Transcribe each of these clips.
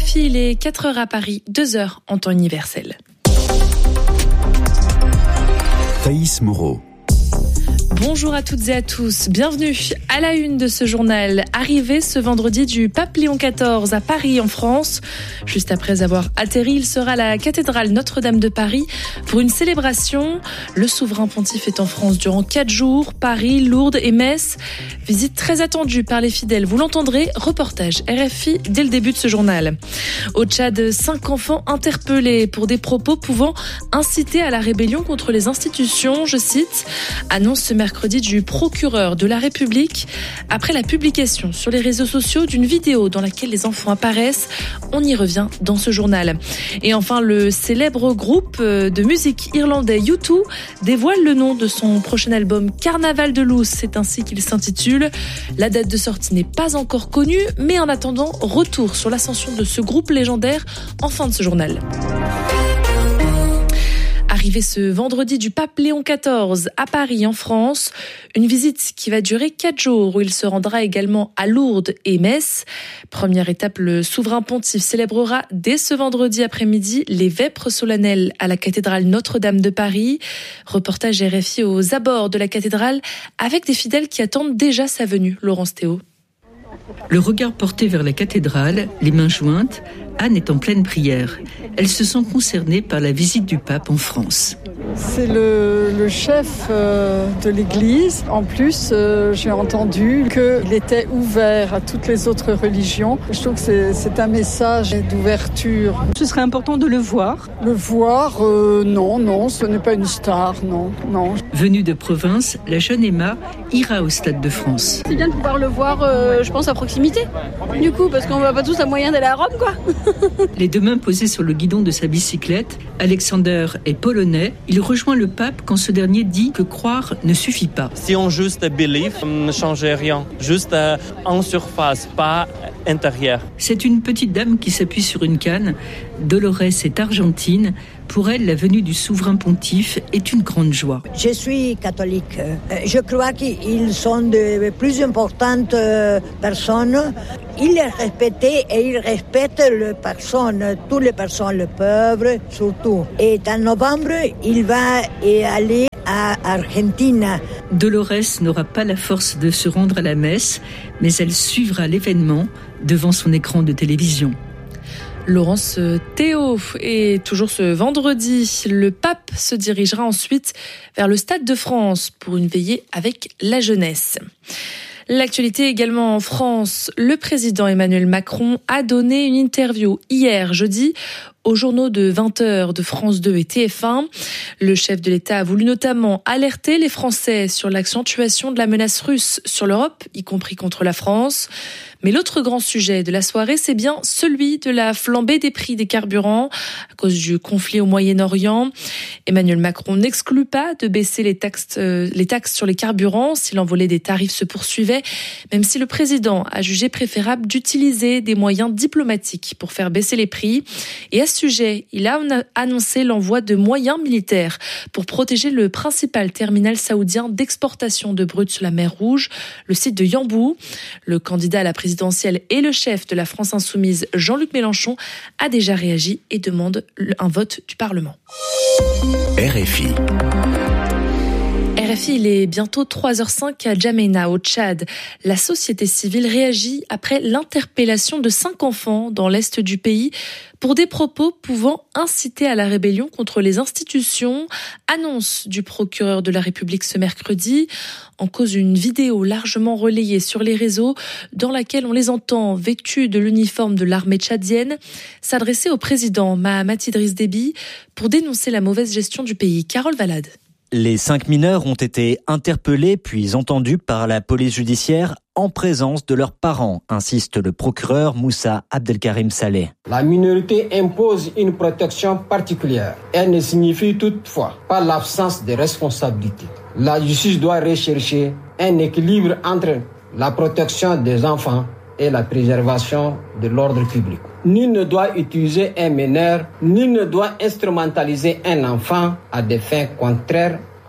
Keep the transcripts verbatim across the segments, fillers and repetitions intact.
F I, il est quatre heures à Paris, deux heures en temps universel. Thaïs Moreau. Bonjour à toutes et à tous, bienvenue à la une de ce journal. Arrivé ce vendredi du pape Léon quatorze à Paris en France. Juste après avoir atterri, il sera à la cathédrale Notre-Dame de Paris pour une célébration. Le souverain pontife est en France durant quatre jours, Paris, Lourdes et Metz. Visite très attendue par les fidèles, vous l'entendrez, reportage R F I dès le début de ce journal. Au Tchad, cinq enfants interpellés pour des propos pouvant inciter à la rébellion contre les institutions, je cite, annonce ce mercredi du procureur de la République après la publication sur les réseaux sociaux d'une vidéo dans laquelle les enfants apparaissent. On y revient dans ce journal. Et enfin, le célèbre groupe de musique irlandais U deux dévoile le nom de son prochain album Carnaval de Loose, c'est ainsi qu'il s'intitule. La date de sortie n'est pas encore connue, mais en attendant, retour sur l'ascension de ce groupe légendaire en fin de ce journal. Arrivé ce vendredi du pape Léon quatorze à Paris en France, une visite qui va durer quatre jours où il se rendra également à Lourdes et Metz. Première étape, le souverain pontife célébrera dès ce vendredi après-midi les vêpres solennelles à la cathédrale Notre-Dame de Paris. Reportage R F I aux abords de la cathédrale avec des fidèles qui attendent déjà sa venue. Laurence Théo. Le regard porté vers la cathédrale, les mains jointes, Anne est en pleine prière. Elle se sent concernée par la visite du pape en France. C'est le, le chef euh, de l'Église. En plus, euh, j'ai entendu qu'il était ouvert à toutes les autres religions. Je trouve que c'est, c'est un message d'ouverture. Ce serait important de le voir. Le voir, euh, non, non, ce n'est pas une star, non, non. Venue de province, la jeune Emma ira au Stade de France. C'est bien de pouvoir le voir, euh, je pense, à proximité. Du coup, parce qu'on va pas tous à moyen d'aller à Rome, quoi. Les deux mains posées sur le guidon de sa bicyclette, Alexander est polonais. Il rejoint le pape quand ce dernier dit que croire ne suffit pas. Si on juste believe, ne changeait rien. Juste euh, en surface, pas intérieur. C'est une petite dame qui s'appuie sur une canne. Dolores est argentine. Pour elle, la venue du souverain pontife est une grande joie. Je suis catholique. Je crois qu'ils sont de plus importantes personnes. Ils les respectent et ils respectent les personnes, toutes les personnes, le peuple surtout. Et en novembre, il va aller à Argentine. Dolores n'aura pas la force de se rendre à la messe, mais elle suivra l'événement devant son écran de télévision. Laurence Théo. Et toujours ce vendredi, le pape se dirigera ensuite vers le Stade de France pour une veillée avec la jeunesse. L'actualité également en France. Le président Emmanuel Macron a donné une interview hier, jeudi, aux journaux de vingt heures de France deux et T F un. Le chef de l'État a voulu notamment alerter les Français sur l'accentuation de la menace russe sur l'Europe, y compris contre la France. Mais l'autre grand sujet de la soirée, c'est bien celui de la flambée des prix des carburants à cause du conflit au Moyen-Orient. Emmanuel Macron n'exclut pas de baisser les taxes, euh, les taxes sur les carburants si l'envolée des tarifs se poursuivait, même si le président a jugé préférable d'utiliser des moyens diplomatiques pour faire baisser les prix. Et à ce sujet, il a annoncé l'envoi de moyens militaires pour protéger le principal terminal saoudien d'exportation de brut sur la mer Rouge, le site de Yanbu. Le candidat à la présidentielle et le chef de la France Insoumise, Jean-Luc Mélenchon, a déjà réagi et demande un vote du Parlement. R F I. R F I, il est bientôt trois heures cinq à Djamena, au Tchad. La société civile réagit après l'interpellation de cinq enfants dans l'est du pays pour des propos pouvant inciter à la rébellion contre les institutions. Annonce du procureur de la République ce mercredi. En cause une vidéo largement relayée sur les réseaux dans laquelle on les entend vêtus de l'uniforme de l'armée tchadienne s'adresser au président Mahamat Idriss Déby pour dénoncer la mauvaise gestion du pays. Carole Valade. Les cinq mineurs ont été interpellés puis entendus par la police judiciaire en présence de leurs parents, insiste le procureur Moussa Abdelkarim Saleh. La minorité impose une protection particulière. Elle ne signifie toutefois pas l'absence de responsabilité. La justice doit rechercher un équilibre entre la protection des enfants et la préservation de l'ordre public. Nul ne doit utiliser un mineur, nul ne doit instrumentaliser un enfant à des fins contraires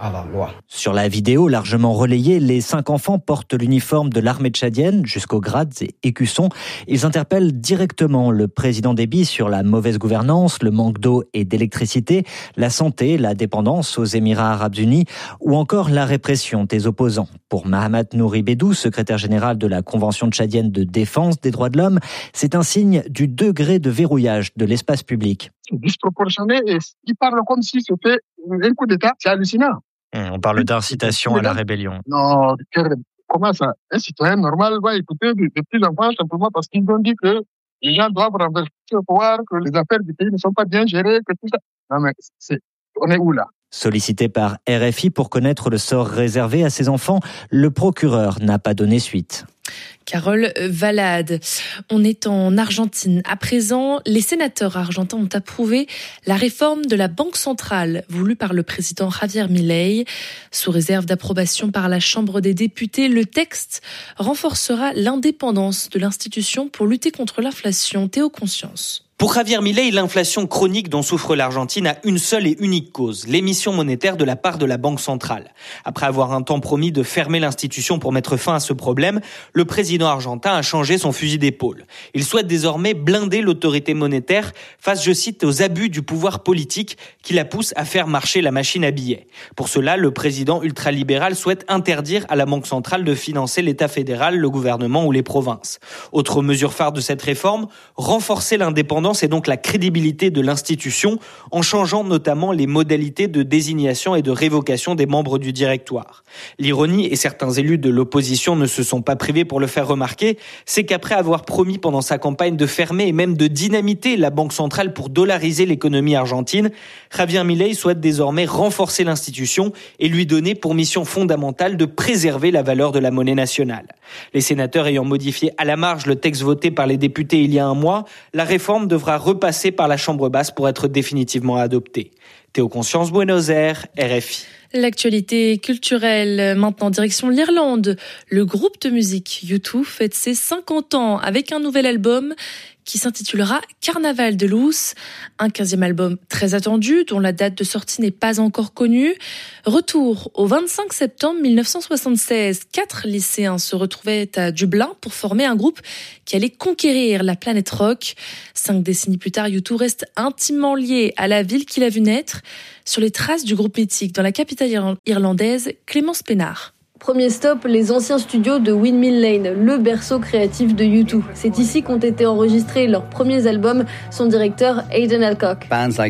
à la loi. Sur la vidéo largement relayée, les cinq enfants portent l'uniforme de l'armée tchadienne jusqu'aux grades et écussons. Ils interpellent directement le président Déby sur la mauvaise gouvernance, le manque d'eau et d'électricité, la santé, la dépendance aux Émirats arabes unis ou encore la répression des opposants. Pour Mahamat Nouri Bédou, secrétaire général de la Convention tchadienne de défense des droits de l'homme, c'est un signe du degré de verrouillage de l'espace public. C'est disproportionné et il parle comme si c'était un coup d'État, c'est hallucinant. On parle d'incitation à la rébellion. Non, comment ça? Un citoyen normal va écouter des petits enfants simplement parce qu'ils ont dit que les gens doivent renverser le pouvoir, que les affaires du pays ne sont pas bien gérées, que tout ça. Non mais c'est, on est où là? Sollicité par R F I pour connaître le sort réservé à ses enfants, le procureur n'a pas donné suite. Carole Valade. On est en Argentine. À présent, les sénateurs argentins ont approuvé la réforme de la Banque centrale voulue par le président Javier Milei. Sous réserve d'approbation par la Chambre des députés, le texte renforcera l'indépendance de l'institution pour lutter contre l'inflation. Théo Conscience. Pour Javier Milei, l'inflation chronique dont souffre l'Argentine a une seule et unique cause, l'émission monétaire de la part de la Banque centrale. Après avoir un temps promis de fermer l'institution pour mettre fin à ce problème, le président argentin a changé son fusil d'épaule. Il souhaite désormais blinder l'autorité monétaire face, je cite, aux abus du pouvoir politique qui la poussent à faire marcher la machine à billets. Pour cela, le président ultralibéral souhaite interdire à la Banque centrale de financer l'État fédéral, le gouvernement ou les provinces. Autre mesure phare de cette réforme, renforcer l'indépendance et donc la crédibilité de l'institution en changeant notamment les modalités de désignation et de révocation des membres du directoire. L'ironie, et certains élus de l'opposition ne se sont pas privés pour le faire remarquer, c'est qu'après avoir promis pendant sa campagne de fermer et même de dynamiter la Banque centrale pour dollariser l'économie argentine, Javier Milei souhaite désormais renforcer l'institution et lui donner pour mission fondamentale de préserver la valeur de la monnaie nationale. Les sénateurs ayant modifié à la marge le texte voté par les députés il y a un mois, la réforme devra repasser par la Chambre basse pour être définitivement adoptée. Théo Conscience, Buenos Aires, R F I. L'actualité culturelle, maintenant direction l'Irlande. Le groupe de musique U deux fête ses cinquante ans avec un nouvel album qui s'intitulera Carnaval de Luz, un quinzième album très attendu dont la date de sortie n'est pas encore connue. Retour au vingt-cinq septembre mille neuf cent soixante-seize, quatre lycéens se retrouvaient à Dublin pour former un groupe qui allait conquérir la planète rock. Cinq décennies plus tard, U deux reste intimement lié à la ville qu'il a vu naître. Sur les traces du groupe mythique dans la capitale irlandaise, Clémence Pénard. Premier stop, les anciens studios de Windmill Lane, le berceau créatif de U deux. C'est ici qu'ont été enregistrés leurs premiers albums, son directeur Aidan Alcock.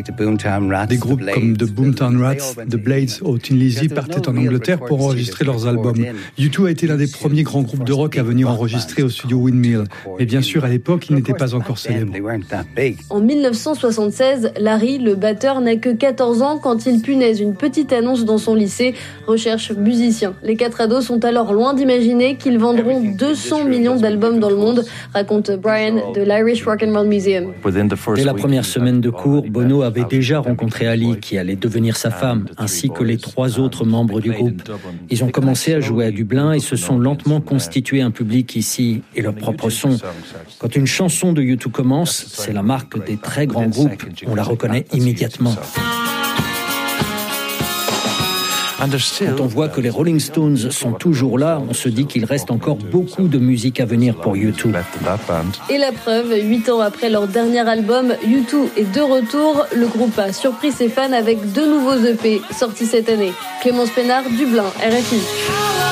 Des groupes comme The Boomtown Rats, The Blades ou Tin Lizzy partaient en Angleterre pour enregistrer leurs albums. U deux a été l'un des premiers grands groupes de rock à venir enregistrer au studio Windmill. Mais bien sûr, à l'époque, ils n'étaient pas encore célèbres. En mille neuf cent soixante-seize, Larry, le batteur, n'a que quatorze ans quand il punaise une petite annonce dans son lycée, recherche musicien. Les quatre ados sont alors loin d'imaginer qu'ils vendront deux cents millions d'albums dans le monde, raconte Brian de l'Irish Rock and Roll Museum. Dès la première semaine de cours, Bono avait déjà rencontré Ali, qui allait devenir sa femme, ainsi que les trois autres membres du groupe. Ils ont commencé à jouer à Dublin et se sont lentement constitués un public ici et leur propre son. Quand une chanson de U deux commence, c'est la marque des très grands groupes. On la reconnaît immédiatement. Quand on voit que les Rolling Stones sont toujours là, on se dit qu'il reste encore beaucoup de musique à venir pour U deux. Et la preuve, huit ans après leur dernier album, U deux est de retour. Le groupe a surpris ses fans avec deux nouveaux E P sortis cette année. Clémence Pénard, Dublin, R F I.